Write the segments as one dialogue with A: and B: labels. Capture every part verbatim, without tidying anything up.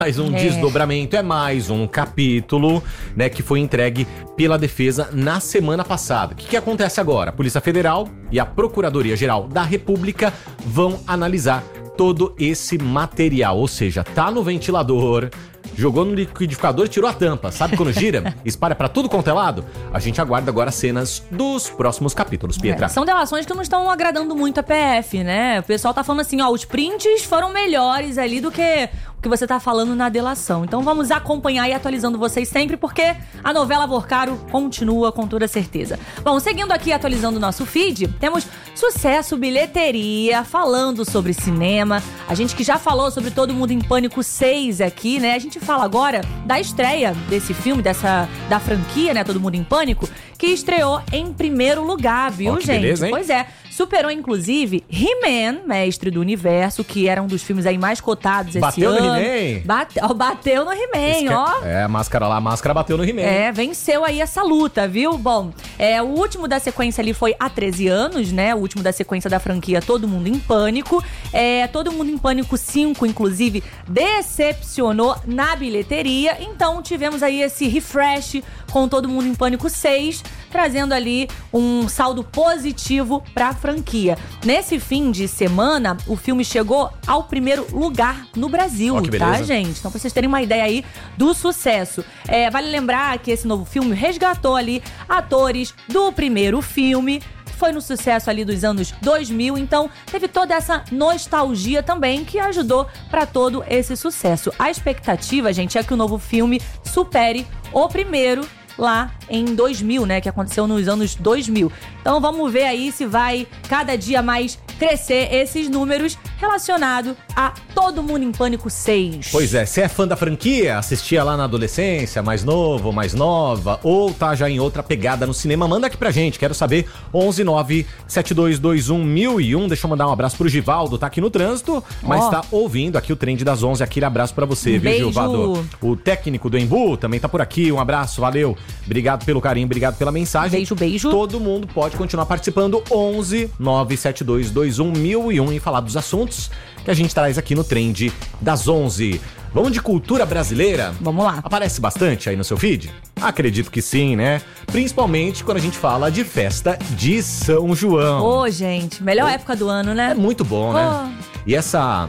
A: mais um
B: É.
A: desdobramento, é mais um capítulo, né, que foi entregue pela defesa na semana passada. O que, que acontece agora? A Polícia Federal e a Procuradoria-Geral da República vão analisar todo esse material, ou seja, tá no ventilador, jogou no liquidificador e tirou a tampa. Sabe quando gira? Espalha pra tudo quanto é lado? A gente aguarda agora cenas dos próximos capítulos, Pietra.
B: É, são delações que não estão agradando muito a P F, né? O pessoal tá falando assim, ó, os prints foram melhores ali do que o que você tá falando na delação. Então vamos acompanhar e atualizando vocês sempre, porque a novela Porcaro continua com toda certeza. Bom, seguindo aqui, atualizando o nosso feed, temos sucesso, bilheteria, falando sobre cinema. A gente que já falou sobre Todo Mundo em Pânico seis aqui, né? A gente fala agora da estreia desse filme, dessa, da franquia, né? Todo Mundo em Pânico, que estreou em primeiro lugar, viu,
A: Ó, que
B: gente?
A: beleza, hein?
B: Pois é. Superou, inclusive, He-Man, Mestre do Universo, que era um dos filmes aí mais cotados esse
A: Bateu no
B: ano.
A: He-Man?
B: Bate, ó, bateu no He-Man,
A: Esque-
B: ó.
A: É, a máscara lá, a máscara bateu no He-Man.
B: É, venceu aí essa luta, viu? Bom, é, o último da sequência ali foi há treze anos, né? O último da sequência da franquia Todo Mundo em Pânico. É, Todo Mundo em Pânico cinco, inclusive, decepcionou na bilheteria. Então, tivemos aí esse refresh com Todo Mundo em Pânico seis, trazendo ali um saldo positivo pra franquia. Nesse fim de semana, o filme chegou ao primeiro lugar no Brasil,
A: Ó, que
B: tá,
A: beleza.
B: gente? Então, pra vocês terem uma ideia aí do sucesso. É, vale lembrar que esse novo filme resgatou ali atores do primeiro filme. Foi no sucesso ali dos anos dois mil, então teve toda essa nostalgia também que ajudou pra todo esse sucesso. A expectativa, gente, é que o novo filme supere o primeiro lá em dois mil, né, que aconteceu nos anos dois mil. Então vamos ver aí se vai cada dia mais crescer esses números relacionados a Todo Mundo em Pânico seis.
A: Pois é, se é fã da franquia, assistia lá na adolescência, mais novo, mais nova, ou tá já em outra pegada no cinema, manda aqui pra gente, quero saber. onze nove sete dois dois um mil e um. Deixa eu mandar um abraço pro Givaldo, tá aqui no trânsito, mas
B: Ó.
A: tá ouvindo aqui o Trend das onze. Aquele abraço pra você,
B: Um
A: viu,
B: beijo.
A: Givaldo? O técnico do Embu também tá por aqui, um abraço, valeu. Obrigado pelo carinho, obrigado pela mensagem.
B: Beijo, beijo.
A: Todo mundo pode continuar participando. onze nove sete dois dois um mil e um e falar dos assuntos que a gente traz aqui no Trend das onze. Vamos de cultura brasileira?
B: Vamos lá.
A: Aparece bastante aí no seu feed? Acredito que sim, né? Principalmente quando a gente fala de festa de São João.
B: Ô, gente, melhor
A: Oi.
B: época do ano,
A: É
B: né?
A: muito bom, né? E essa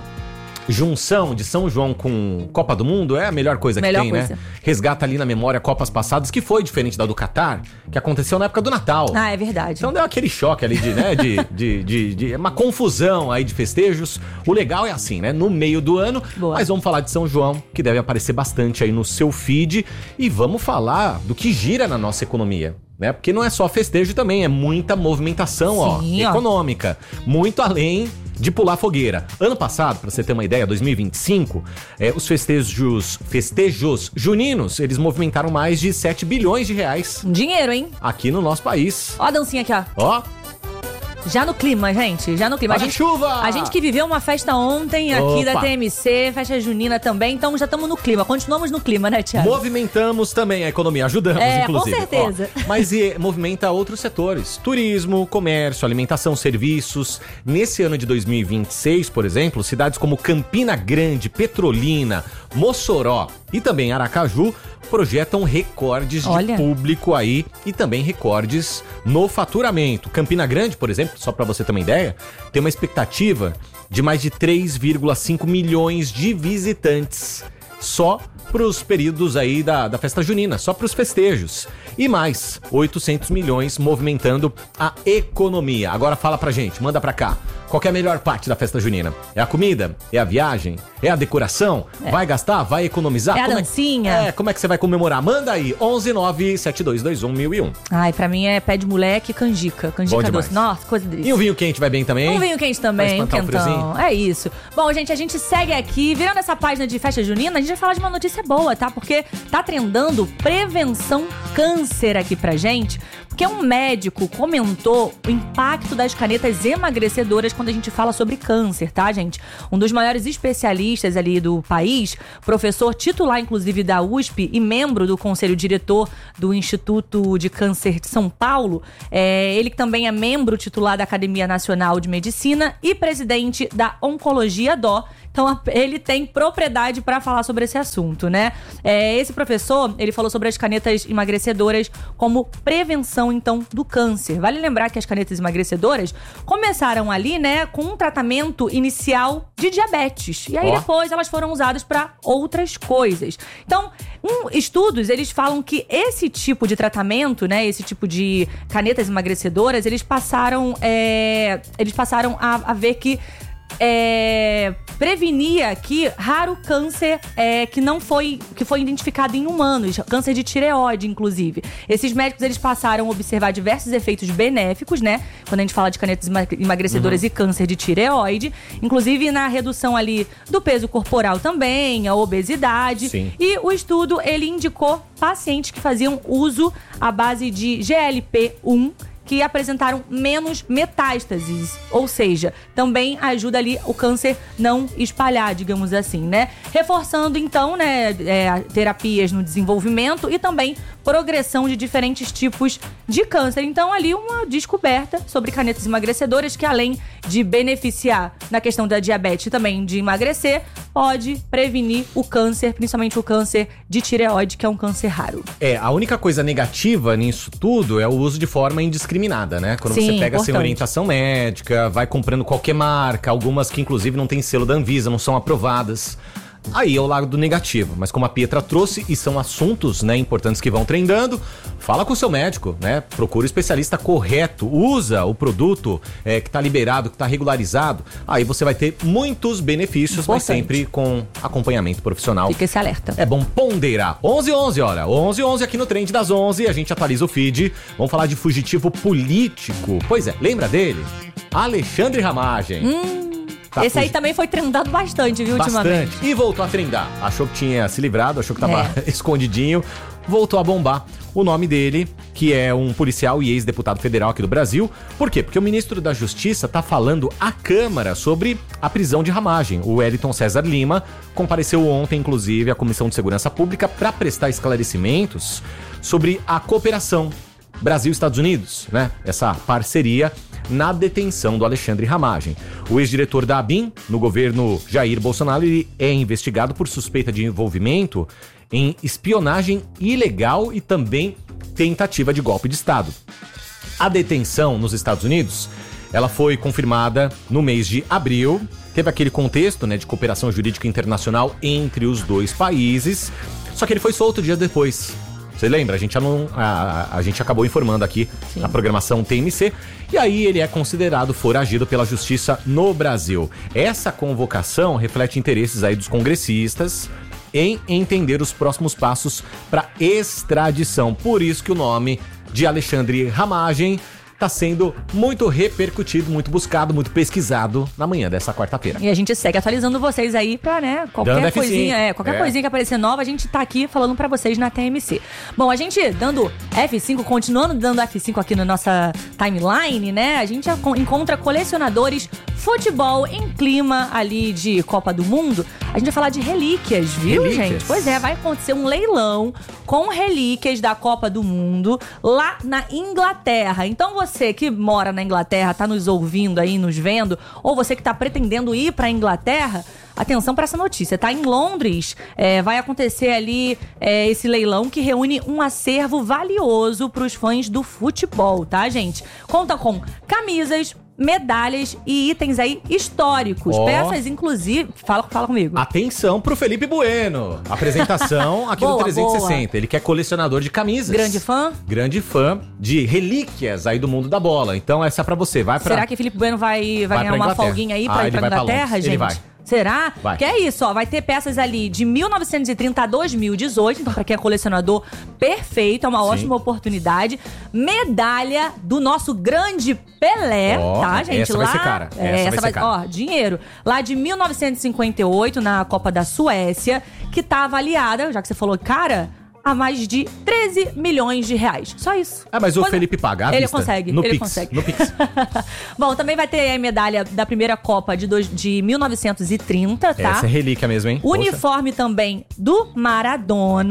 A: junção de São João com Copa do Mundo é a melhor coisa que
B: Melhor
A: tem,
B: coisa.
A: né? Resgata ali na memória Copas passadas, que foi diferente da do Catar, que aconteceu na época do Natal.
B: Ah, é verdade.
A: Então deu aquele choque ali de, né, de, de, de, de uma confusão aí de festejos. O legal é assim, né, no meio do ano.
B: Boa.
A: Mas vamos falar de São João, que deve aparecer bastante aí no seu feed. E vamos falar do que gira na nossa economia, né? Porque não é só festejo também, é muita movimentação,
B: Sim,
A: ó,
B: ó.
A: econômica. Muito além de pular fogueira. Ano passado, pra você ter uma ideia, dois mil e vinte e cinco, é, os festejos, festejos juninos, eles movimentaram mais de sete bilhões de reais
B: Dinheiro, hein?
A: aqui no nosso país.
B: Ó a dancinha aqui, ó.
A: Ó,
B: Já no clima, gente. Já no clima. A
A: Olha a
B: gente,
A: chuva!
B: a gente que viveu uma festa ontem aqui
A: Opa!
B: da T M C, festa junina também, então já estamos no clima. Continuamos no clima, né, Thiago?
A: movimentamos também a economia, ajudamos,
B: É,
A: inclusive.
B: com certeza.
A: Ó, mas e, movimenta outros setores. Turismo, comércio, alimentação, serviços. Nesse ano de dois mil e vinte e seis, por exemplo, cidades como Campina Grande, Petrolina, Mossoró e também Aracaju projetam recordes
B: Olha.
A: de público aí e também recordes no faturamento. Campina Grande, por exemplo, só pra você ter uma ideia, tem uma expectativa de mais de três vírgula cinco milhões de visitantes só pros períodos aí da, da festa junina, só pros festejos. E mais, oitocentos milhões movimentando a economia. Agora fala pra gente, manda pra cá. Qual que é a melhor parte da festa junina? É a comida? É a viagem? É a decoração? Vai gastar? Vai economizar?
B: É a
A: Como
B: dancinha?
A: É, como é que você vai comemorar? Manda aí, onze nove sete dois dois um mil e um.
B: Ai, pra mim é pé de moleque e canjica. Canjica
A: Bom demais.
B: doce. Nossa, coisa delícia.
A: E um vinho quente vai bem também?
B: Um vinho quente também, um
A: Pra espantar o
B: quentão.
A: friozinho?
B: É isso. Bom, gente, a gente segue aqui. Virando essa página de festa junina, a gente vai falar de uma notícia boa, tá? Porque tá trendando prevenção câncer aqui pra gente. Porque um médico comentou o impacto das canetas emagrecedoras quando a gente fala sobre câncer, tá, gente? Um dos maiores especialistas ali do país, professor titular, inclusive, da U S P e membro do conselho diretor do Instituto de Câncer de São Paulo, é, ele que também é membro titular da Academia Nacional de Medicina e presidente da Oncologia Dó, Então a, ele tem propriedade para falar sobre esse assunto, né? É, esse professor, ele falou sobre as canetas emagrecedoras como prevenção, então, do câncer. Vale lembrar que as canetas emagrecedoras começaram ali, né, com um tratamento inicial de diabetes. E aí
A: Ó.
B: depois elas foram usadas para outras coisas. Então, um, estudos, eles falam que esse tipo de tratamento, né, esse tipo de canetas emagrecedoras, eles passaram, é, eles passaram a, a ver que É, prevenia aqui raro câncer é, que não foi, que foi identificado em humanos, câncer de tireoide, inclusive. Esses médicos, eles passaram a observar diversos efeitos benéficos, né? Quando a gente fala de canetas emagrecedoras uhum. e câncer de tireoide, inclusive na redução ali do peso corporal também, a obesidade.
A: Sim.
B: E o estudo, ele indicou pacientes que faziam uso à base de G L P um, que apresentaram menos metástases, ou seja, também ajuda ali o câncer não espalhar, digamos assim, né? Reforçando, então, né, é, terapias no desenvolvimento e também progressão de diferentes tipos de câncer. Então, ali uma descoberta sobre canetas emagrecedoras que, além de beneficiar na questão da diabetes e também de emagrecer, pode prevenir o câncer, principalmente o câncer de tireoide, que é um câncer raro.
A: É, a única coisa negativa nisso tudo é o uso de forma indiscriminada, né? Quando
B: Sim,
A: você pega
B: importante.
A: sem orientação médica, vai comprando qualquer marca, algumas que inclusive não tem selo da Anvisa, não são aprovadas. Aí é o lado negativo, mas como a Pietra trouxe, e são assuntos, né, importantes que vão trendando, fala com o seu médico, né? Procura o especialista correto, usa o produto é, que tá liberado, que tá regularizado. Aí você vai ter muitos benefícios,
B: Importante.
A: mas sempre com acompanhamento profissional.
B: Fica esse alerta.
A: É bom ponderar. onze e onze, olha. onze e onze aqui no Trend das onze. A gente atualiza o feed. Vamos falar de fugitivo político. Pois é, lembra dele? Alexandre Ramagem.
B: Hum,
A: Tá
B: esse aí
A: fugi-
B: também foi trendado bastante, viu, ultimamente.
A: Bastante. E voltou a trendar. Achou que tinha se livrado, achou que tava
B: É.
A: escondidinho. Voltou a bombar. O nome dele, que é um policial e ex-deputado federal aqui do Brasil. Por quê? Porque o ministro da Justiça tá falando à Câmara sobre a prisão de Ramagem. O Wellington César Lima compareceu ontem, inclusive, à Comissão de Segurança Pública para prestar esclarecimentos sobre a cooperação Brasil-Estados Unidos, né? Essa parceria na detenção do Alexandre Ramagem. O ex-diretor da ABIN, no governo Jair Bolsonaro, ele é investigado por suspeita de envolvimento em espionagem ilegal e também tentativa de golpe de Estado. A detenção nos Estados Unidos, ela foi confirmada no mês de abril. Teve aquele contexto, né, de cooperação jurídica internacional entre os dois países, só que ele foi solto dias depois. Você lembra? A gente, não, a, a gente acabou informando aqui Sim. na programação T M C. E aí ele é considerado foragido pela justiça no Brasil. Essa convocação reflete interesses aí dos congressistas em entender os próximos passos para extradição. Por isso que o nome de Alexandre Ramagem está sendo muito repercutido, muito buscado, muito pesquisado na manhã dessa quarta-feira.
B: E a gente segue atualizando vocês aí pra, né, qualquer
A: Dando
B: coisinha,
A: F cinco.
B: é, qualquer
A: É.
B: coisinha que aparecer nova, a gente tá aqui falando pra vocês na T M C. Bom, a gente dando F cinco, continuando dando F cinco aqui na nossa timeline, né, a gente encontra colecionadores futebol em clima ali de Copa do Mundo. A gente vai falar de relíquias, viu,
A: Relíquias.
B: gente? Pois é, vai acontecer um leilão com relíquias da Copa do Mundo lá na Inglaterra. Então você que mora na Inglaterra, tá nos ouvindo aí, nos vendo, ou você que tá pretendendo ir pra Inglaterra, atenção para essa notícia, tá? Em Londres, é, vai acontecer ali é, esse leilão que reúne um acervo valioso pros fãs do futebol, tá, gente? Conta com camisas, medalhas e itens aí históricos.
A: Ó.
B: Peças, inclusive... Fala, fala comigo.
A: Atenção pro Felipe Bueno. Apresentação aqui
B: Boa,
A: no trezentos e sessenta.
B: boa.
A: Ele que é colecionador de camisas.
B: Grande fã?
A: Grande fã de relíquias aí do mundo da bola. Então essa é pra você. Vai pra...
B: Será que Felipe Bueno vai, vai,
A: Vai
B: ganhar
A: pra
B: uma
A: Inglaterra.
B: folguinha aí
A: Ah,
B: pra ir
A: ele
B: pra
A: vai pra
B: Inglaterra,
A: Londres.
B: gente?
A: Ele vai.
B: Será?
A: Vai.
B: Que é isso, ó. Vai ter peças ali de mil novecentos e trinta a dois mil e dezoito. Então, pra quem é colecionador, perfeito. É uma
A: Sim.
B: ótima oportunidade. Medalha do nosso grande Pelé,
A: Ó,
B: tá, gente?
A: essa vai ser cara.
B: É,
A: Essa vai ser cara.
B: Ó, dinheiro. Lá de mil novecentos e cinquenta e oito, na Copa da Suécia, que tá avaliada, já que você falou cara, a mais de treze milhões de reais. Só isso.
A: Ah, mas o
B: Pois-
A: Felipe paga à
B: Ele
A: vista.
B: consegue,
A: No
B: ele
A: Pix,
B: consegue.
A: no Pix.
B: Bom, também vai ter a medalha da primeira Copa de, dois, de mil novecentos e trinta, tá?
A: Essa é relíquia mesmo, hein?
B: Uniforme também do Maradona.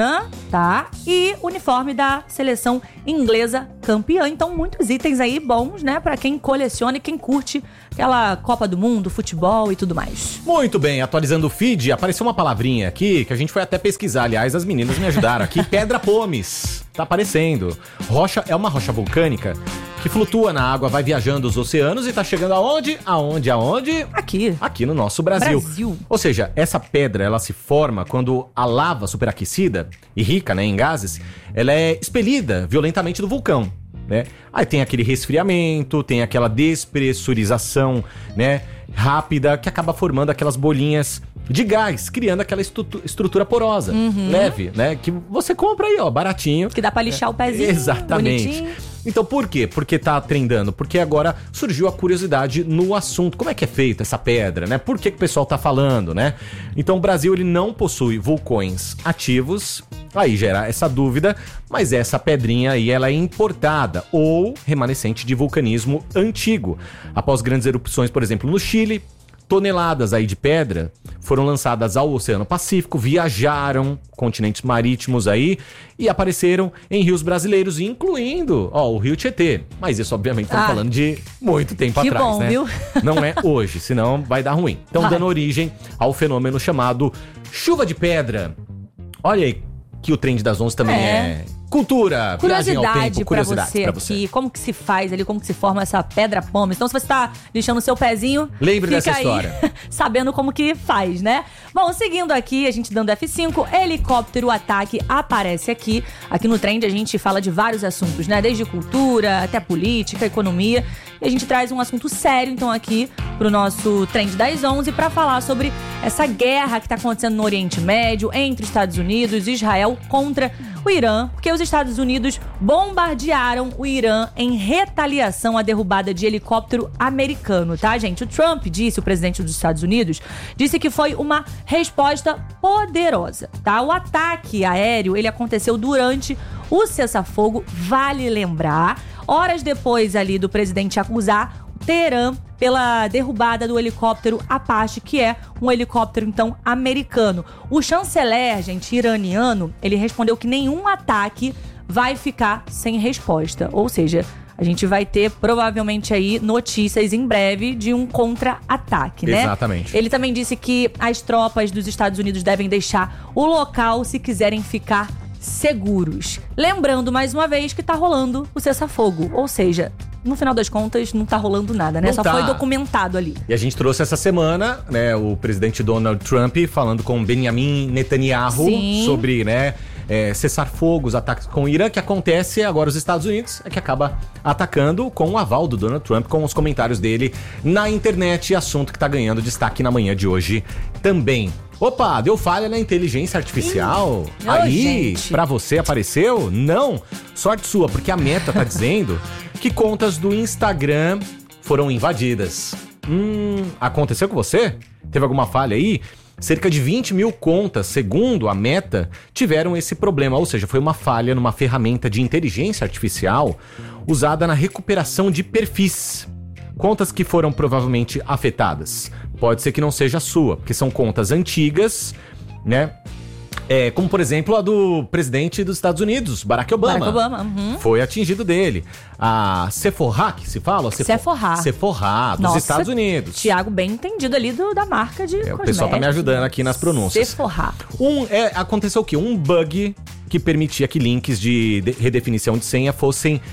B: tá? E uniforme da seleção inglesa campeã. Então, muitos itens aí bons, né? Pra quem coleciona e quem curte aquela Copa do Mundo, futebol e tudo mais.
A: Muito bem, atualizando o feed, apareceu uma palavrinha aqui que a gente foi até pesquisar. Aliás, as meninas me ajudaram aqui. Pedra Pomes. Tá aparecendo. Rocha é uma rocha vulcânica que flutua na água, vai viajando os oceanos e tá chegando aonde? Aonde? Aonde?
B: Aqui.
A: Aqui no nosso Brasil.
B: Brasil.
A: Ou seja, essa pedra, ela se forma quando a lava superaquecida e rica, né, em gases, ela é expelida violentamente do vulcão, né? Aí tem aquele resfriamento, tem aquela despressurização, né, rápida, que acaba formando aquelas bolinhas de gás, criando aquela estu- estrutura porosa, uhum. leve, né? Que você compra aí, ó, baratinho.
B: Que dá pra lixar é, o pezinho.
A: Exatamente.
B: Bonitinho.
A: Então, por quê? Porque tá trendando? Porque agora surgiu a curiosidade no assunto. Como é que é feita essa pedra, né? Por que, que o pessoal tá falando, né? Então, o Brasil, ele não possui vulcões ativos. Aí gera essa dúvida, mas essa pedrinha aí, ela é importada ou remanescente de vulcanismo antigo. Após grandes erupções, por exemplo, no Chile, toneladas aí de pedra foram lançadas ao Oceano Pacífico, viajaram continentes marítimos aí e apareceram em rios brasileiros, incluindo, ó, o Rio Tietê. Mas isso, obviamente, estamos ah, falando de muito tempo
B: que
A: atrás,
B: bom,
A: né?
B: Viu?
A: Não é hoje, senão vai dar ruim. Então, vai. Dando origem ao fenômeno chamado chuva de pedra. Olha aí que o Trend das onze também é... é... Cultura,
B: curiosidade
A: viagem ao tempo, curiosidade
B: pra você,
A: pra você
B: aqui, como que se faz ali, como que se forma essa pedra pomes. Então, se você tá lixando o seu pezinho,
A: lembre
B: fica
A: dessa
B: aí
A: história.
B: sabendo como que faz, né? Bom, seguindo aqui, a gente dando F cinco, helicóptero ataque aparece aqui. Aqui no Trend a gente fala de vários assuntos, né? Desde cultura, até política, economia. E a gente traz um assunto sério, então, aqui pro nosso Trend das onze pra falar sobre essa guerra que tá acontecendo no Oriente Médio, entre Estados Unidos e Israel contra o Irã, porque os Estados Unidos bombardearam o Irã em retaliação à derrubada de helicóptero americano, tá, gente? O Trump disse, o presidente dos Estados Unidos, disse que foi uma resposta poderosa, tá? O ataque aéreo, ele aconteceu durante o cessar-fogo, vale lembrar, horas depois ali do presidente acusar Teherã pela derrubada do helicóptero Apache, que é um helicóptero, então, americano. O chanceler, gente, iraniano, ele respondeu que nenhum ataque vai ficar sem resposta. Ou seja, a gente vai ter, provavelmente, aí notícias em breve de um contra-ataque, né?
A: Exatamente.
B: Ele também disse que as tropas dos Estados Unidos devem deixar o local se quiserem ficar seguros. Lembrando, mais uma vez, que tá rolando o cessar-fogo. Ou seja, no final das contas, não tá rolando nada, né?
A: Não
B: Só
A: tá.
B: foi documentado ali.
A: E a gente trouxe essa semana, né, o presidente Donald Trump falando com Benjamin Netanyahu
B: Sim.
A: sobre, né, é, cessar fogo, os ataques com o Irã, que acontece agora os Estados Unidos, é que acaba atacando com o aval do Donald Trump, com os comentários dele na internet, assunto que tá ganhando destaque na manhã de hoje também. Opa, deu falha na inteligência artificial?
B: Ih,
A: Aí,
B: gente.
A: pra você apareceu? Não? Sorte sua, porque a Meta tá dizendo que contas do Instagram foram invadidas. Hum, aconteceu com você? Teve alguma falha aí? Cerca de vinte mil contas, segundo a Meta, tiveram esse problema. Ou seja, foi uma falha numa ferramenta de inteligência artificial usada na recuperação de perfis. Contas que foram provavelmente afetadas. Pode ser que não seja a sua, porque são contas antigas, né? É, como, por exemplo, a do presidente dos Estados Unidos, Barack Obama.
B: Barack Obama, uhum.
A: Foi atingido dele. A Sephora, que se fala? Sepho-
B: Sephora.
A: Sephora, dos
B: Nossa,
A: Estados Unidos.
B: Tiago, bem entendido ali do, da marca de
A: É, o pessoal tá me ajudando aqui nas pronúncias.
B: Sephora.
A: Um, é, aconteceu o quê? Um bug que permitia que links de, de redefinição de senha fossem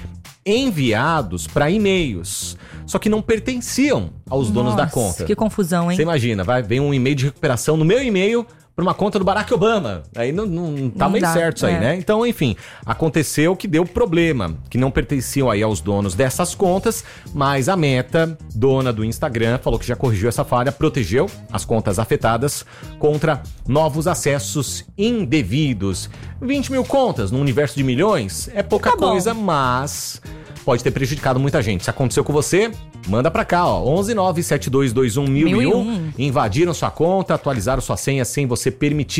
A: enviados para e-mails, só que não pertenciam aos donos
B: Nossa,
A: da conta.
B: Que confusão, hein?
A: Você imagina, vai, vem um e-mail de recuperação no meu e-mail para uma conta do Barack Obama. Aí não, não, não tá
B: Não
A: meio
B: dá,
A: certo isso aí,
B: é.
A: né? Então, enfim, aconteceu que deu problema, que não pertenciam aí aos donos dessas contas, mas a Meta, dona do Instagram, falou que já corrigiu essa falha, protegeu as contas afetadas contra novos acessos indevidos. vinte mil contas no universo de milhões é pouca
B: Tá bom.
A: coisa, mas pode ter prejudicado muita gente. Se aconteceu com você, manda pra cá, ó, onze nove sete dois dois um mil e um. Invadiram sua conta, atualizaram sua senha sem você permitir.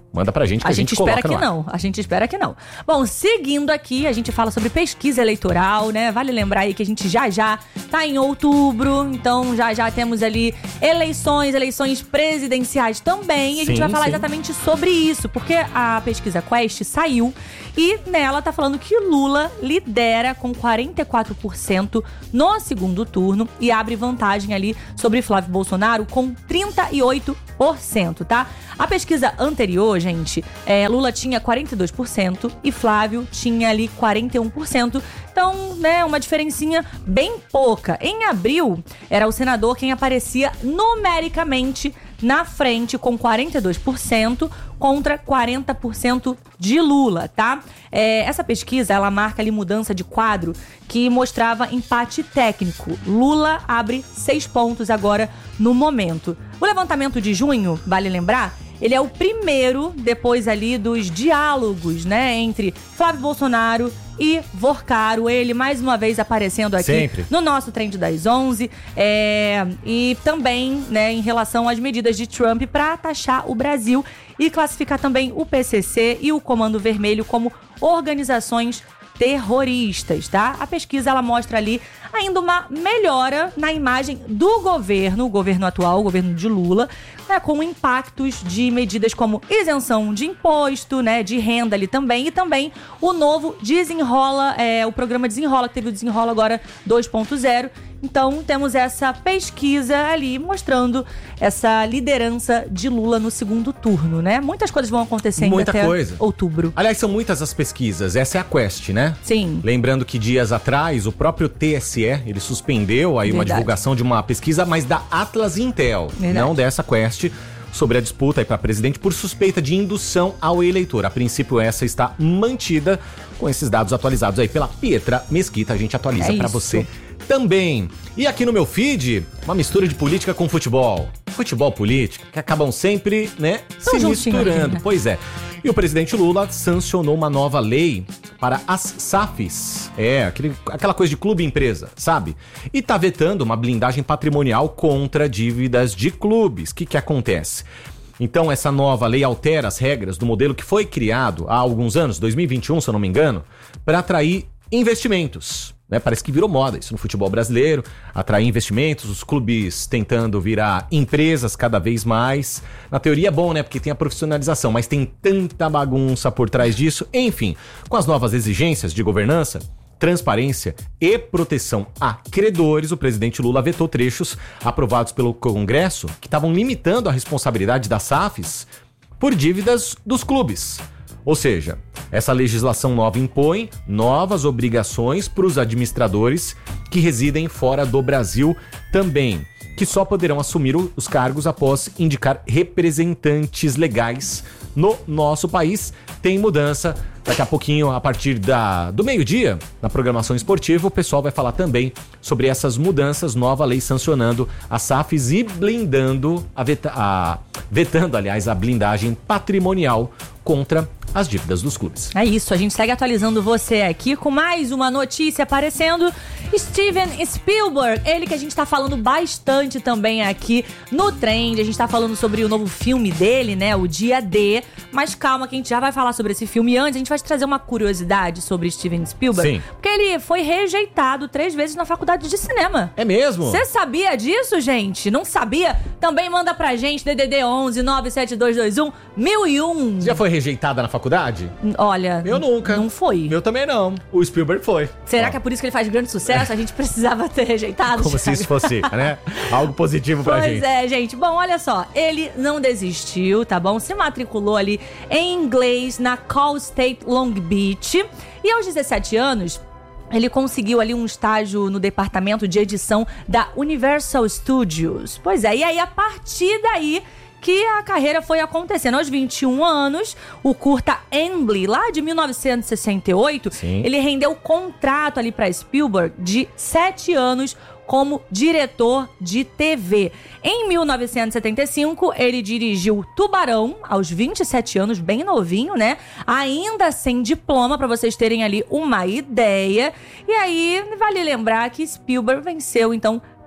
A: Manda pra gente que a,
B: a gente,
A: gente
B: espera
A: coloca
B: que
A: no ar.
B: não, a gente espera que não. Bom, seguindo aqui, a gente fala sobre pesquisa eleitoral, né? Vale lembrar aí que a gente já já tá em outubro, então já já temos ali eleições, eleições presidenciais também. E a gente
A: Sim,
B: vai falar
A: sim.
B: exatamente sobre isso, porque a pesquisa Quest saiu e nela tá falando que Lula lidera com quarenta e quatro por cento no segundo turno e abre vantagem ali sobre Flávio Bolsonaro com trinta e oito por cento, tá? A pesquisa anterior, gente, é, Lula tinha quarenta e dois por cento e Flávio tinha ali quarenta e um por cento. Então, né, uma diferencinha bem pouca. Em abril, era o senador quem aparecia numericamente na frente com quarenta e dois por cento contra quarenta por cento de Lula, tá? É, essa pesquisa, ela marca ali mudança de quadro que mostrava empate técnico. Lula abre seis pontos agora no momento. O levantamento de junho, vale lembrar, ele é o primeiro depois ali dos diálogos, né, entre Flávio Bolsonaro e Vorcaro, ele mais uma vez aparecendo aqui
A: Sempre.
B: no nosso Trend das onze, é, e também, né, em relação às medidas de Trump para taxar o Brasil e classificar também o P C C e o Comando Vermelho como organizações terroristas, tá? A pesquisa, ela mostra ali ainda uma melhora na imagem do governo, o governo atual, o governo de Lula, né, com impactos de medidas como isenção de imposto, né, de renda ali também, e também o novo Desenrola, é, o programa Desenrola, que teve o Desenrola agora dois ponto zero. Então, temos essa pesquisa ali mostrando essa liderança de Lula no segundo turno, né? Muitas coisas vão acontecer ainda
A: Muita
B: até
A: coisa.
B: outubro.
A: Aliás, são muitas as pesquisas. Essa é a Quest, né?
B: Sim.
A: Lembrando que dias atrás, o próprio T S E, ele suspendeu aí uma
B: Verdade.
A: divulgação de uma pesquisa, mas da Atlas Intel,
B: Verdade.
A: não dessa Quest, sobre a disputa aí para presidente por suspeita de indução ao eleitor. A princípio, essa está mantida com esses dados atualizados aí pela Pietra Mesquita. A gente atualiza
B: É
A: para
B: isso.
A: você também. E aqui no meu feed, uma mistura de política com futebol. Futebol, política, que acabam sempre, né,
B: Tão
A: se
B: juntinho
A: misturando.
B: aqui, né?
A: Pois é. E o presidente Lula sancionou uma nova lei para as S A Fs. É, aquele, aquela coisa de clube-empresa, sabe? E tá vetando uma blindagem patrimonial contra dívidas de clubes. O que que acontece? Então, essa nova lei altera as regras do modelo que foi criado há alguns anos, dois mil e vinte e um, se eu não me engano, para atrair investimentos. Né, parece que virou moda isso no futebol brasileiro, atrair investimentos, os clubes tentando virar empresas cada vez mais. Na teoria é bom, né, porque tem a profissionalização, mas tem tanta bagunça por trás disso. Enfim, com as novas exigências de governança, transparência e proteção a credores, o presidente Lula vetou trechos aprovados pelo Congresso que estavam limitando a responsabilidade das S A Fs por dívidas dos clubes. Ou seja, essa legislação nova impõe novas obrigações para os administradores que residem fora do Brasil também, que só poderão assumir os cargos após indicar representantes legais no nosso país. Tem mudança. Daqui a pouquinho, a partir da, do meio-dia, na programação esportiva, o pessoal vai falar também sobre essas mudanças, nova lei sancionando as S A Fs e blindando, a veta, a, vetando, aliás, a blindagem patrimonial contra as dívidas dos clubes.
B: É isso, a gente segue atualizando você aqui com mais uma notícia aparecendo. Steven Spielberg, ele que a gente tá falando bastante também aqui no Trend. A gente tá falando sobre o novo filme dele, né, o Dia D. Mas calma que a gente já vai falar sobre esse filme. Antes, a gente vai te trazer uma curiosidade sobre Steven Spielberg.
A: Sim.
B: Porque ele foi rejeitado três vezes na faculdade de cinema.
A: É mesmo?
B: Você sabia disso, gente? Não sabia? Também manda pra gente, D D D onze nove sete dois dois um mil e um.
A: Você já foi rejeitada na faculdade?
B: Olha,
A: Eu nunca.
B: Não foi.
A: Eu também não. O Spielberg foi.
B: Será
A: Ó,
B: que é por isso que ele faz grande sucesso? A gente precisava ter rejeitado?
A: como se
B: Thiago?
A: isso fosse, né? Algo positivo pra
B: Pois
A: gente.
B: é, gente. Bom, olha só. Ele não desistiu, tá bom? Se matriculou ali em inglês na Cal State Long Beach. E aos dezessete anos, ele conseguiu ali um estágio no departamento de edição da Universal Studios. Pois é, e aí a partir daí que a carreira foi acontecendo. Aos vinte e um anos, o curta Emily, lá de mil novecentos e sessenta e oito,
A: Sim.
B: ele rendeu contrato ali para Spielberg de sete anos como diretor de T V. Em mil novecentos e setenta e cinco, ele dirigiu Tubarão, aos vinte e sete anos, bem novinho, né? Ainda sem diploma, para vocês terem ali uma ideia. E aí, vale lembrar que Spielberg venceu, então,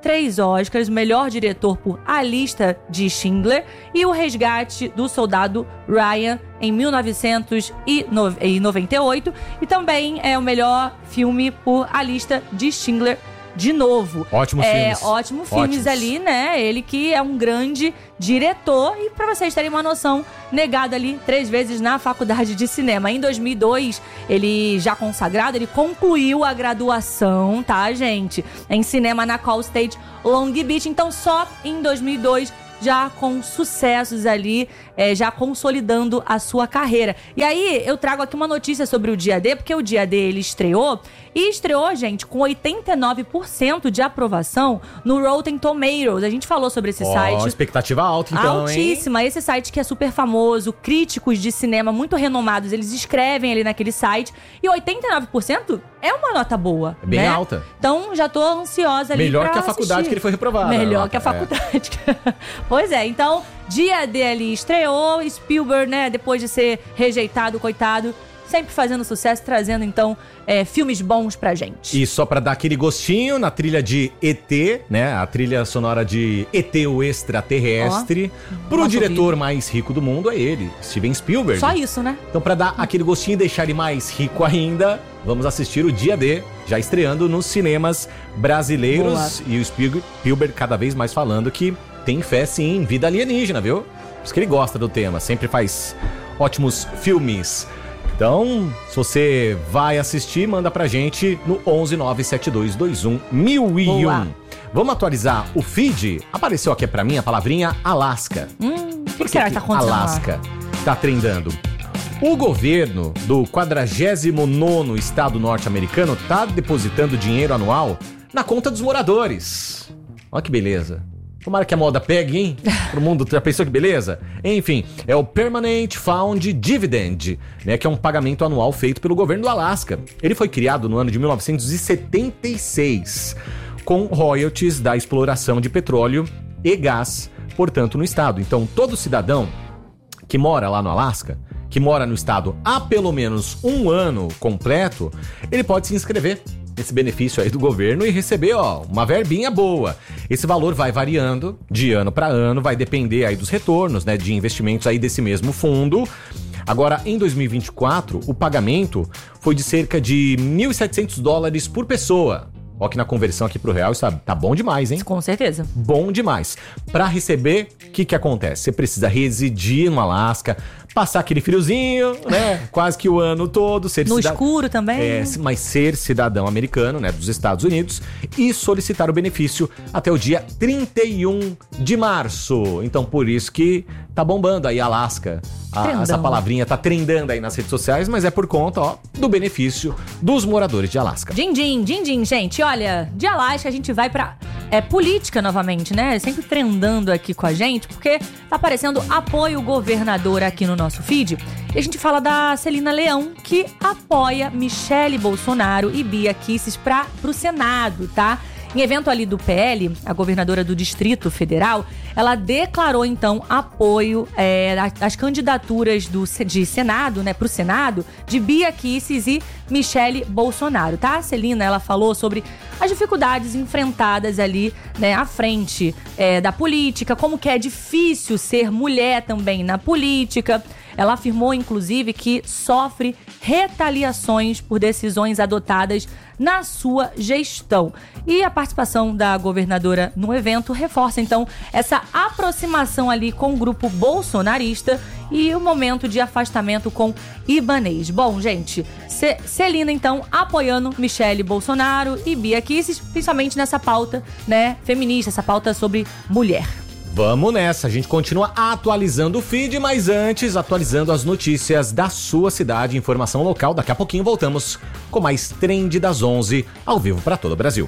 B: três Oscars, melhor diretor por A Lista de Schindler e O Resgate do Soldado Ryan em mil novecentos e noventa e oito, e também é o melhor filme por A Lista de Schindler de novo.
A: Ótimos
B: é,
A: filmes.
B: Ótimos filmes
A: Ótimos.
B: ali, né? Ele que é um grande diretor e, pra vocês terem uma noção, negado ali três vezes na faculdade de cinema. Em dois mil e dois, ele já consagrado, ele concluiu a graduação, tá, gente? Em cinema na Cal State Long Beach. Então, só em dois mil e dois, já com sucessos ali, é, já consolidando a sua carreira. E aí, eu trago aqui uma notícia sobre o Dia D, porque o Dia D, ele estreou, e estreou, gente, com oitenta e nove por cento de aprovação no Rotten Tomatoes. A gente falou sobre esse
A: Ó,
B: site.
A: expectativa alta, então,
B: Altíssima.
A: hein?
B: Esse site que é super famoso, críticos de cinema muito renomados, eles escrevem ali naquele site. E oitenta e nove por cento é uma nota boa,
A: É bem
B: né?
A: alta.
B: Então, já tô ansiosa ali
A: Melhor
B: pra
A: que a faculdade
B: assistir.
A: que ele foi reprovado.
B: Melhor
A: né?
B: que a
A: É.
B: faculdade. Pois é, então, Dia D ali estreou, Spielberg, né, depois de ser rejeitado, coitado, sempre fazendo sucesso, trazendo, então, é, filmes bons pra gente.
A: E só pra dar aquele gostinho, na trilha de E T, né? A trilha sonora de E T, o extraterrestre.
B: Ó,
A: Pro
B: nosso
A: diretor
B: ouvido.
A: mais rico do mundo é ele, Steven Spielberg.
B: Só isso, né?
A: Então, pra dar aquele gostinho e deixar ele mais rico ainda, vamos assistir o Dia D, já estreando nos cinemas brasileiros.
B: Boa.
A: E o Spielberg, Spielberg cada vez mais falando que tem fé, sim, em vida alienígena, viu? Por isso que ele gosta do tema, sempre faz ótimos filmes. Então, se você vai assistir, manda pra gente no onze nove sete dois dois um mil e um.
B: Boa.
A: Vamos atualizar o feed? Apareceu aqui pra mim a palavrinha Alasca.
B: Hum, o que,
A: Por
B: que será que tá acontecendo lá?
A: Alasca tá trendando? O governo do quadragésimo nono estado norte-americano tá depositando dinheiro anual na conta dos moradores. Olha que beleza. Tomara que a moda pegue, hein? Pro mundo, já pensou que beleza? Enfim, é o Permanent Fund Dividend, né? Que é um pagamento anual feito pelo governo do Alasca. Ele foi criado no ano de mil novecentos e setenta e seis, com royalties da exploração de petróleo e gás, portanto, no estado. Então, todo cidadão que mora lá no Alasca, que mora no estado há pelo menos um ano completo, ele pode se inscrever nesse benefício aí do governo e receber, ó, uma verbinha boa. Esse valor vai variando de ano para ano, vai depender aí dos retornos, né, de investimentos aí desse mesmo fundo. Agora, em dois mil e vinte e quatro, o pagamento foi de cerca de mil e setecentos dólares por pessoa. Ó, que na conversão aqui pro real, isso tá bom demais, hein?
B: Com certeza.
A: Bom demais. Pra receber, o que que acontece? Você precisa residir no Alasca, passar aquele friozinho, né? Quase que o ano todo. Ser
B: No
A: cida-
B: escuro também.
A: É, mas ser cidadão americano, né? Dos Estados Unidos. E solicitar o benefício até o dia trinta e um de março. Então, por isso que tá bombando aí Alasca. A,
B: Trendão.
A: essa palavrinha tá trendando aí nas redes sociais, mas é por conta, ó, do benefício dos moradores de Alasca.
B: Din, din, din, din, gente. Olha, de Alasca a gente vai pra é, política novamente, né? Sempre trendando aqui com a gente, porque tá aparecendo apoio governador aqui no nosso feed. E a gente fala da Celina Leão, que apoia Michele Bolsonaro e Bia Kicis pra, pro Senado, tá? Em evento ali do P L, a governadora do Distrito Federal, ela declarou, então, apoio é, às candidaturas do, de Senado, né, pro Senado, de Bia Kicis e Michele Bolsonaro, tá? A Celina, ela falou sobre as dificuldades enfrentadas ali, né, à frente é, da política, como que é difícil ser mulher também na política. Ela afirmou, inclusive, que sofre retaliações por decisões adotadas na sua gestão. E a participação da governadora no evento reforça, então, essa aproximação ali com o grupo bolsonarista e o momento de afastamento com Ibanez. Bom, gente, Ce- Celina, então, apoiando Michele Bolsonaro e Bia Kicis, principalmente nessa pauta, né, feminista, essa pauta sobre mulher.
A: Vamos nessa, a gente continua atualizando o feed, mas antes, atualizando as notícias da sua cidade, informação local. Daqui a pouquinho voltamos com mais Trend das onze, ao vivo para todo o Brasil.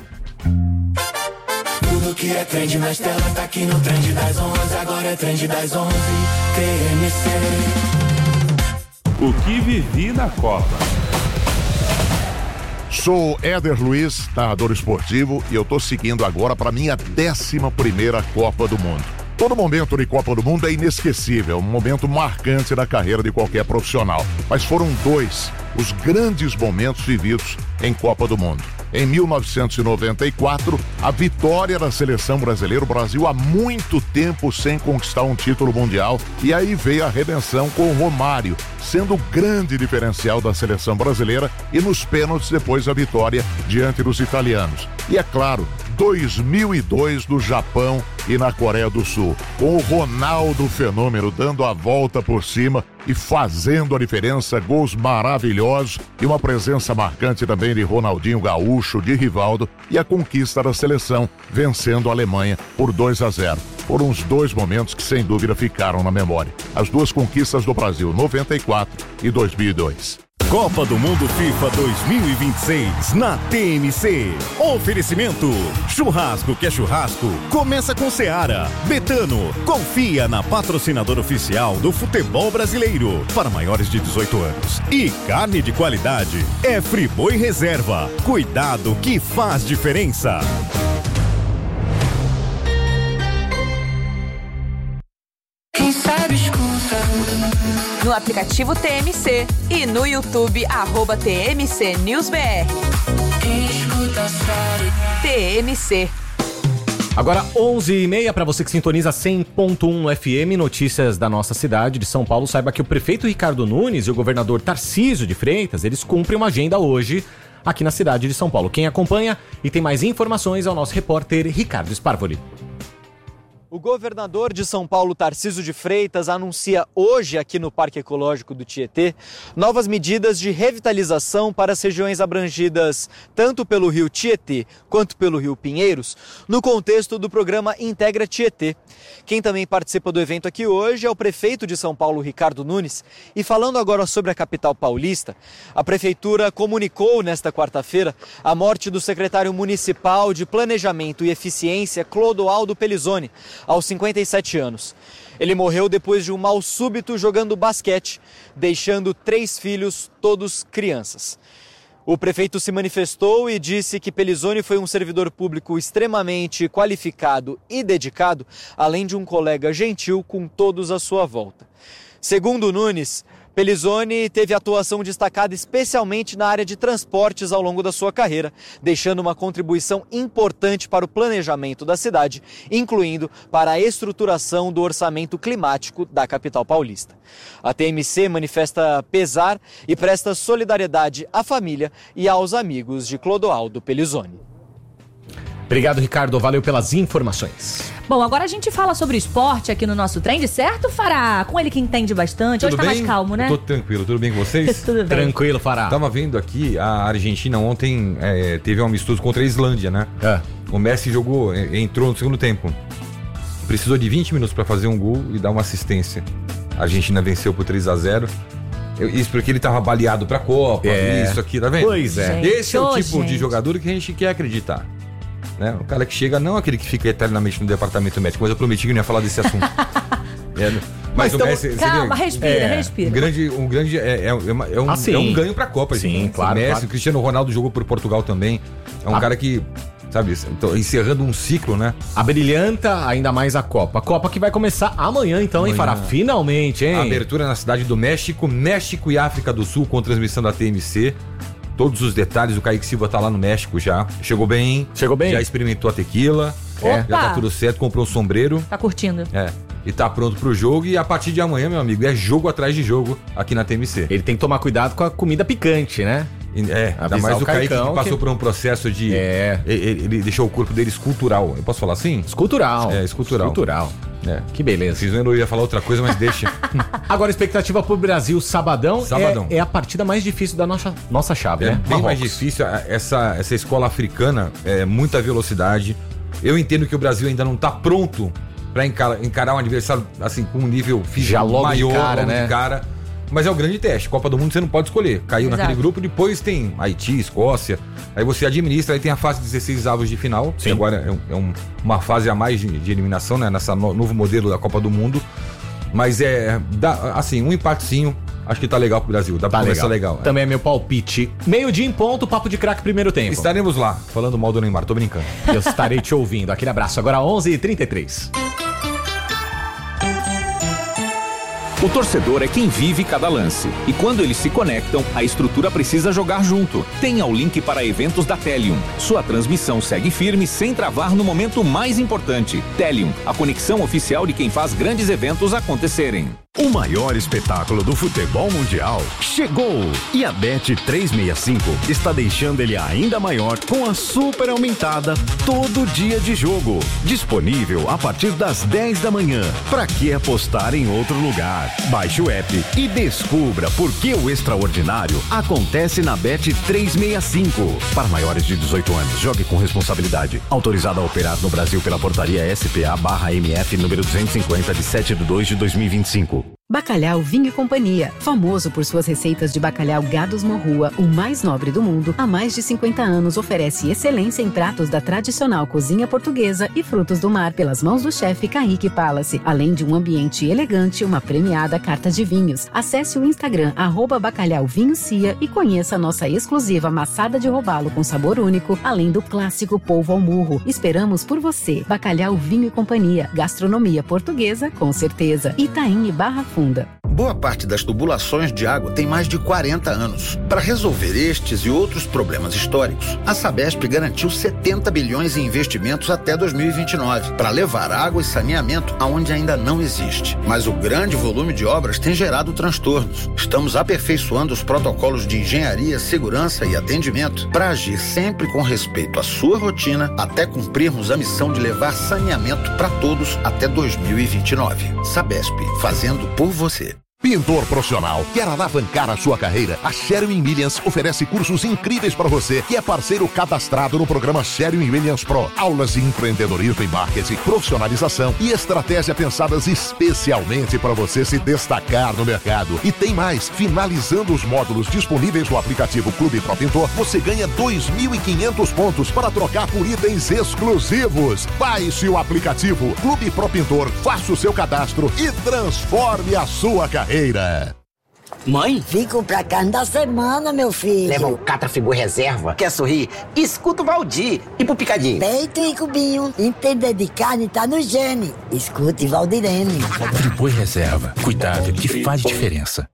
C: Tudo que é trend nas telas tá aqui no Trend das onze. Agora é Trend das onze, T M C.
D: O que vivi na Copa.
E: Sou Éder Luiz, narrador esportivo, e eu tô seguindo agora para minha décima primeira Copa do Mundo. Todo momento de Copa do Mundo é inesquecível, um momento marcante na carreira de qualquer profissional. Mas foram dois os grandes momentos vividos em Copa do Mundo. em mil novecentos e noventa e quatro, a vitória da seleção brasileira. O Brasil há muito tempo sem conquistar um título mundial, e aí veio a redenção com o Romário, sendo o grande diferencial da seleção brasileira, e nos pênaltis depois a vitória diante dos italianos. E é claro, dois mil e dois no Japão e na Coreia do Sul, com o Ronaldo Fenômeno dando a volta por cima e fazendo a diferença, gols maravilhosos e uma presença marcante também de Ronaldinho Gaúcho, de Rivaldo, e a conquista da seleção, vencendo a Alemanha por dois a zero. Foram os dois momentos que sem dúvida ficaram na memória. As duas conquistas do Brasil, noventa e quatro e dois mil e dois.
F: Copa do Mundo FIFA dois mil e vinte e seis na T M C. Oferecimento: churrasco que é churrasco, começa com Seara. Betano, confia na patrocinadora oficial do futebol brasileiro para maiores de dezoito anos. E carne de qualidade é Friboi Reserva. Cuidado que faz diferença.
C: Quem sabe escuta.
G: No aplicativo T M C e no YouTube, arroba T M C News B R.
C: Quem escuta sabe.
G: T M C.
A: Agora onze e meia, para você que sintoniza cem ponto um F M, notícias da nossa cidade de São Paulo. Saiba que o prefeito Ricardo Nunes e o governador Tarcísio de Freitas, eles cumprem uma agenda hoje aqui na cidade de São Paulo. Quem acompanha e tem mais informações é o nosso repórter Ricardo Sparvoli.
H: O governador de São Paulo, Tarcísio de Freitas, anuncia hoje aqui no Parque Ecológico do Tietê novas medidas de revitalização para as regiões abrangidas tanto pelo rio Tietê quanto pelo rio Pinheiros, no contexto do programa Integra Tietê. Quem também participa do evento aqui hoje é o prefeito de São Paulo, Ricardo Nunes, e falando agora sobre a capital paulista, a prefeitura comunicou nesta quarta-feira a morte do secretário municipal de Planejamento e Eficiência, Clodoaldo Pelizoni, aos cinquenta e sete anos. Ele morreu depois de um mal súbito jogando basquete, deixando três filhos, todos crianças. O prefeito se manifestou e disse que Pelizoni foi um servidor público extremamente qualificado e dedicado, além de um colega gentil com todos à sua volta. Segundo Nunes, Pelizoni teve atuação destacada especialmente na área de transportes ao longo da sua carreira, deixando uma contribuição importante para o planejamento da cidade, incluindo para a estruturação do orçamento climático da capital paulista. A T M C manifesta pesar e presta solidariedade à família e aos amigos de Clodoaldo Pelizoni.
A: Obrigado, Ricardo. Valeu pelas informações.
B: Bom, agora a gente fala sobre esporte aqui no nosso Trend, certo, Fará? Com ele que entende bastante.
I: Tudo
B: Hoje tá
I: bem?
B: mais calmo, né?
I: Eu tô tranquilo, tudo bem com vocês?
B: Tudo bem.
A: Tranquilo, Fará.
I: Tava vendo aqui, a Argentina ontem é, teve um amistoso contra a Islândia, né?
A: É.
I: O Messi jogou, entrou no segundo tempo. Precisou de vinte minutos pra fazer um gol e dar uma assistência. A Argentina venceu por três a zero. Eu, isso porque ele tava baleado pra Copa,
A: É.
I: isso aqui, tá vendo?
A: Pois é.
B: Gente,
I: Esse é o
B: ô,
I: tipo
B: gente.
I: de jogador que a gente quer acreditar. Né? O cara que chega, não aquele que fica eternamente no departamento médico, mas eu prometi que não ia falar desse assunto. É, mas o
A: então,
I: Messi, você
B: Calma,
I: vê,
B: respira,
A: é,
B: respira.
I: um grande, um grande é, é, é, uma- é um,
A: Ah, sim.
I: é um ganho pra Copa,
A: Sim,
I: gente.
A: claro,
I: O Messi,
A: claro.
I: o Cristiano Ronaldo jogou por Portugal também. É um
A: Ah.
I: cara que, sabe, então, encerrando um ciclo, né?
A: Abrilhanta ainda mais a Copa. A Copa que vai começar amanhã, então, hein,
I: Amanhã.
A: Fará? Finalmente, hein?
I: A abertura na cidade do México, México e África do Sul, com transmissão da T M C. Todos os detalhes, o Kaique Silva tá lá no México já. Chegou bem.
A: Chegou bem?
I: Já experimentou a tequila.
A: É.
I: Já tá
B: Opa!
I: tudo certo, comprou um sombreiro.
B: Tá curtindo.
I: É. E tá pronto pro jogo. E a partir de amanhã, meu amigo, é jogo atrás de jogo aqui na T M C.
A: Ele tem que tomar cuidado com a comida picante, né?
I: E- É, ainda
A: Avisar
I: mais
A: o
I: o Kaique
A: Caicão
I: que passou
A: que-
I: por um processo de.
A: É.
I: Ele, ele deixou o corpo dele escultural. Eu posso falar assim?
A: Escultural.
I: É, escultural.
A: Escultural.
I: É.
A: Que beleza.
I: Fiz eu ia falar outra coisa, mas deixa.
A: Agora, a expectativa pro Brasil sabadão,
I: Sabadão.
A: É, é a partida mais difícil da nossa, nossa chave,
I: É
A: né?
I: bem mais
A: Marrocos.
I: difícil. a- Essa, essa escola africana é muita velocidade. Eu entendo que o Brasil ainda não tá pronto pra encarar, encarar um adversário assim com um nível físico
A: Já logo de
I: maior,
A: cara,
I: logo
A: né?
I: de cara. Mas é o grande teste. Copa do Mundo você não pode escolher. Caiu
B: Exato.
I: naquele grupo, depois tem Haiti, Escócia. Aí você administra, aí tem a fase de dezesseis avos de final.
A: Sim.
I: Que agora é, um- é um- uma fase a mais de, de eliminação, né? Nessa no, novo modelo da Copa do Mundo. Mas é, dá, assim, um empatezinho. Acho que tá legal pro Brasil. Dá pra
A: Tá
I: começar
A: legal.
I: legal. é.
A: Também é meu palpite. Meio-dia em ponto, papo de craque primeiro tempo.
I: Estaremos lá, falando mal do Neymar, tô brincando.
A: Eu estarei te ouvindo. Aquele abraço. Agora onze e trinta e três.
J: O torcedor é quem vive cada lance. E quando eles se conectam, a estrutura precisa jogar junto. Tenha o link para eventos da Telium. Sua transmissão segue firme sem travar no momento mais importante. Telium, a conexão oficial de quem faz grandes eventos acontecerem.
F: O maior espetáculo do futebol mundial chegou! E a Bet trezentos e sessenta e cinco está deixando ele ainda maior com a super aumentada todo dia de jogo. Disponível a partir das dez da manhã. Pra que apostar em outro lugar? Baixe o app e descubra por que o extraordinário acontece na Bet trezentos e sessenta e cinco. Para maiores de dezoito anos, jogue com responsabilidade. Autorizado a operar no Brasil pela portaria S P A barra M F número duzentos e cinquenta de sete de dois de dois mil e vinte e cinco.
K: Bacalhau Vinho e Companhia, famoso por suas receitas de bacalhau Gados Morrua, o mais nobre do mundo, há mais de cinquenta anos oferece excelência em pratos da tradicional cozinha portuguesa e frutos do mar pelas mãos do chefe Kaique Palace, além de um ambiente elegante e uma premiada carta de vinhos. Acesse o Instagram arroba Bacalhau Vinho Cia e conheça a nossa exclusiva maçada de robalo com sabor único, além do clássico polvo ao murro. Esperamos por você. Bacalhau Vinho e Companhia, gastronomia portuguesa com certeza. Itaim e Barra Funda.
L: Boa parte das tubulações de água tem mais de quarenta anos. Para resolver estes e outros problemas históricos, a Sabesp garantiu setenta bilhões em investimentos até dois mil e vinte e nove para levar água e saneamento aonde ainda não existe. Mas o grande volume de obras tem gerado transtornos. Estamos aperfeiçoando os protocolos de engenharia, segurança e atendimento para agir sempre com respeito à sua rotina até cumprirmos a missão de levar saneamento para todos até dois mil e vinte e nove. Sabesp, fazendo por você.
E: Pintor profissional, quer alavancar a sua carreira? A Sherwin-Williams oferece cursos incríveis para você, que é parceiro cadastrado no programa Sherwin-Williams Pro. Aulas de empreendedorismo e marketing, profissionalização e estratégia pensadas especialmente para você se destacar no mercado. E tem mais, finalizando os módulos disponíveis no aplicativo Clube Pro Pintor, você ganha dois mil e quinhentos pontos para trocar por itens exclusivos. Baixe o aplicativo Clube Pro Pintor, faça o seu cadastro e transforme a sua carreira.
M: Mãe? Vim comprar carne da semana, meu filho.
N: Leva o Catrafigu reserva. Quer sorrir? Escuta o Valdir. E pro picadinho?
M: Peito e cubinho. Entender de carne tá no gene. Escute Valdirene.
O: Friboi reserva. Cuidado que faz diferença.